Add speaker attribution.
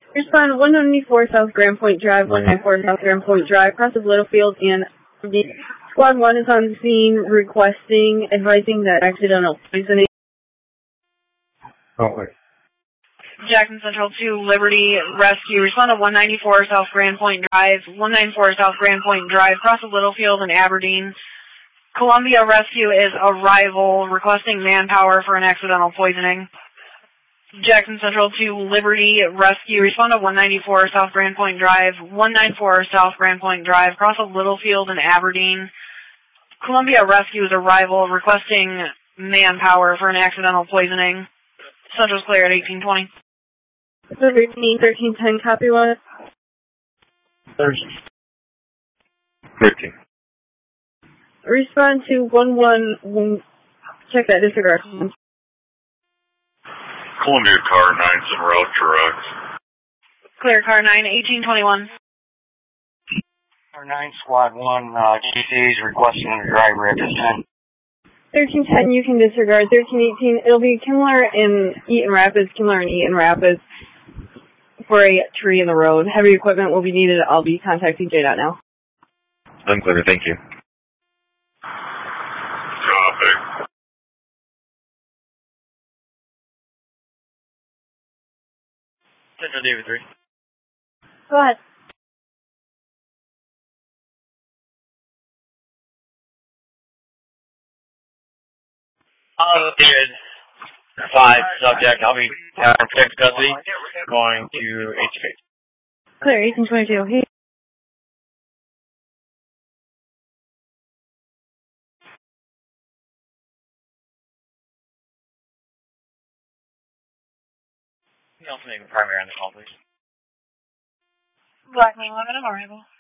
Speaker 1: Respond 194 South Grand Point Drive, 194 South Grand Point Drive, cross of Littlefield and Squad 1 is on the scene advising that accidental poisoning.
Speaker 2: Oh, wait.
Speaker 3: Jackson Central to Liberty Rescue. Respond to 194 South Grand Point Drive, 194 South Grand Point Drive, cross of Littlefield and Aberdeen. Columbia Rescue is arrival, requesting manpower for an accidental poisoning. Jackson Central to Liberty Rescue. Respond to 194 South Grand Point Drive, 194 South Grand Point Drive, cross of Littlefield and Aberdeen. Columbia Rescue is arrival, requesting manpower for an accidental poisoning. Central's clear at 1820.
Speaker 1: 1310, copy what?
Speaker 2: 13.
Speaker 1: Respond to 11, check that disregard.
Speaker 4: Columbia Car 9's en route direct.
Speaker 3: Clear, Car 9, 1821.
Speaker 5: Car 9, Squad 1, GC is requesting a driver at this time.
Speaker 1: 1310, you can disregard. 1318, it'll be Kimler and Eaton Rapids for a tree in the road. Heavy equipment will be needed. I'll be contacting JDOT now.
Speaker 2: I'm clear, thank you.
Speaker 4: Copy.
Speaker 5: Central David 3.
Speaker 1: Go ahead.
Speaker 5: David 5, subject, I'll be protect custody, going to HK.
Speaker 1: Clear, 1822. Hey.
Speaker 5: Can you also name the primary on the call, please?
Speaker 3: Black Main 11 arrival.